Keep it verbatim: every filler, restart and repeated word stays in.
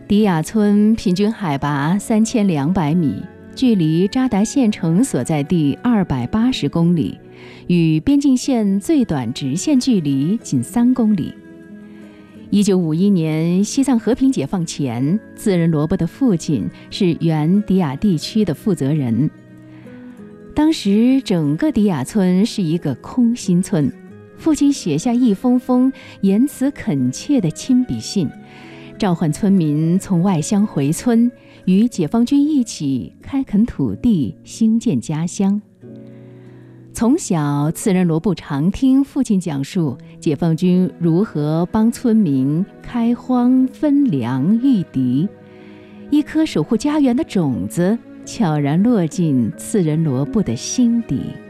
迪雅村平均海拔三千两百米，距离扎达县城所在地二百八十公里，与边境线最短直线距离仅三公里。一九五一年西藏和平解放前，次仁罗布的父亲是原迪雅地区的负责人。当时整个迪雅村是一个空心村，父亲写下一封封言辞恳切的亲笔信，召唤村民从外乡回村，与解放军一起开垦土地，兴建家乡。从小，次仁罗布常听父亲讲述解放军如何帮村民开荒、分粮、御敌，一颗守护家园的种子悄然落进次仁罗布的心底。